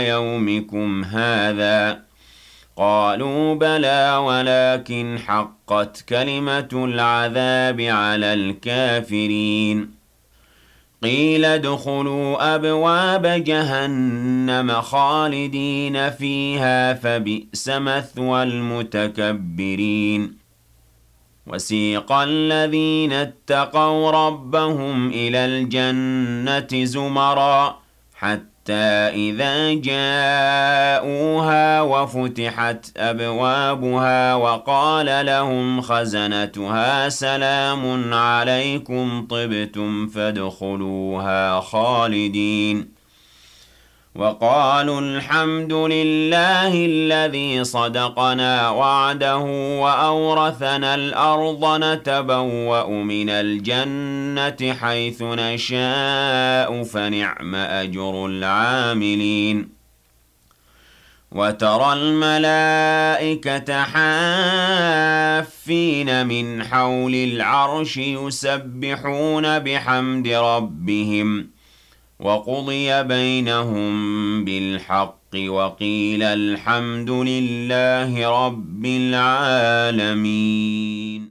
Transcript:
يومكم هذا قالوا بلى ولكن حقت كلمة العذاب على الكافرين قيل ادخلوا أبواب جهنم خالدين فيها فبئس مثوى المتكبرين وسيق الذين اتقوا ربهم إلى الجنة زمرًا حتى إذا جاءوها وفتحت أبوابها وقال لهم خزنتها سلام عليكم طبتم فادخلوها خالدين وقالوا الحمد لله الذي صدقنا وعده وأورثنا الأرض نتبوأ من الجنة حيث نشاء فنعم أجر العاملين وترى الملائكة حافين من حول العرش يسبحون بحمد ربهم وقضي بينهم بالحق وقيل الحمد لله رب العالمين